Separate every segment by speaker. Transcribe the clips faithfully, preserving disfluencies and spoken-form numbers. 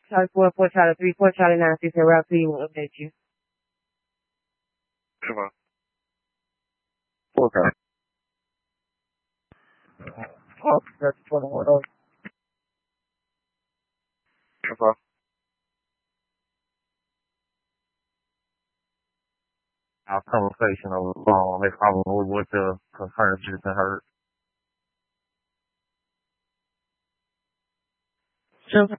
Speaker 1: Charlie four, four Charlie three, four Charlie nine, six, and Route two, you will update you.
Speaker 2: Come on. Four car.
Speaker 3: Oh, that's twenty-one. Oh.
Speaker 2: Come on.
Speaker 4: Our conversation over the phone, they probably would to confirm just to her.
Speaker 1: Sure.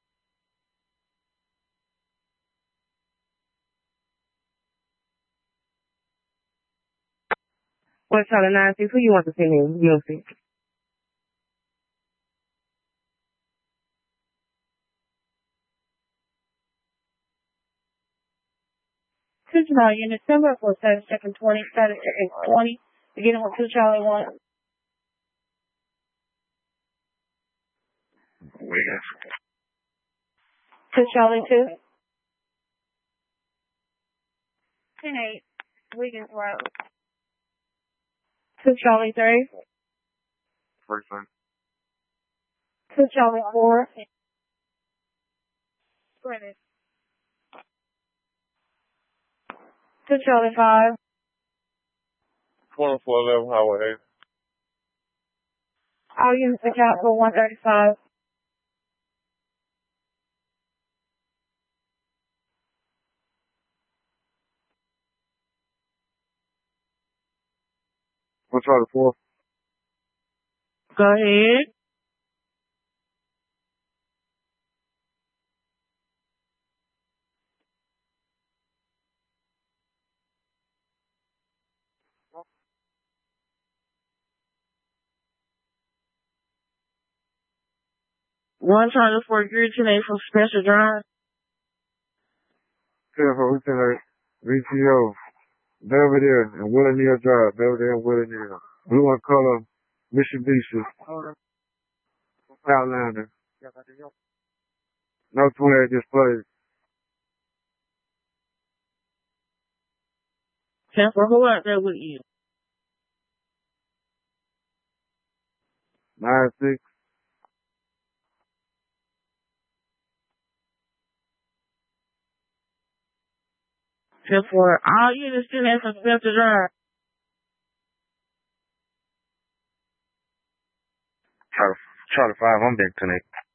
Speaker 1: four Charlie nine, six, who you want to send in? You'll see. Two Charlie unit number four seven second twenty status is twenty beginning with two Charlie one.
Speaker 2: Wiggins.
Speaker 1: Two Charlie two. Ten eight Wiggins Road. Two Charlie three.
Speaker 2: First one.
Speaker 1: Two Charlie four. Greenwich. Two Charlie five.
Speaker 2: twenty-four eleven Highway eight.
Speaker 1: All units account for one thirty-five.
Speaker 2: Four Charlie four.
Speaker 1: Go ahead. One Charlie four Greer today from Special Drive.
Speaker 2: ten for Lieutenant V T O. Belvedere and William Drive. Belvedere and William. Blue and color Mitsubishi. Outlander. No twenty-eight display.
Speaker 1: ten for who out there with you?
Speaker 2: nine six.
Speaker 1: ten for all units still in from Special Drive.
Speaker 2: Charlie, Charlie five, I'm back tonight.